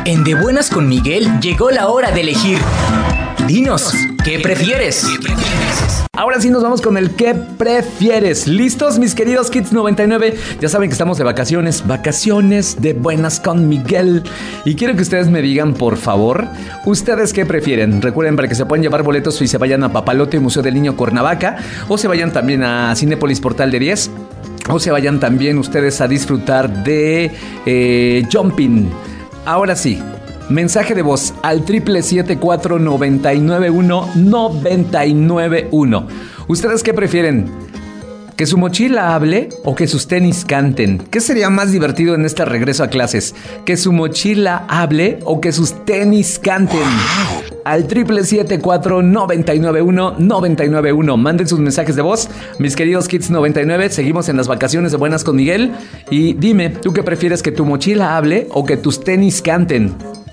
En De Buenas con Miguel llegó la hora de elegir. Dinos, ¿qué prefieres? Ahora sí nos vamos con el ¿qué prefieres? ¿Listos, mis queridos Kids 99? Ya saben que estamos de vacaciones de Buenas con Miguel. Y quiero que ustedes me digan, por favor, ¿ustedes qué prefieren? Recuerden, para que se puedan llevar boletos y se vayan a Papalote, Museo del Niño Cuernavaca, o se vayan también a Cinépolis Portal de 10, o se vayan también ustedes a disfrutar de Jumping. Ahora sí, mensaje de voz al 777-499-1991. ¿Ustedes qué prefieren? ¿Que su mochila hable o que sus tenis canten? ¿Qué sería más divertido en este regreso a clases? ¿Que su mochila hable o que sus tenis canten? Al 777-499-1991. Manden sus mensajes de voz. Mis queridos Kids 99, seguimos en las vacaciones de Buenas con Miguel. Y dime, ¿tú qué prefieres, que tu mochila hable o que tus tenis canten?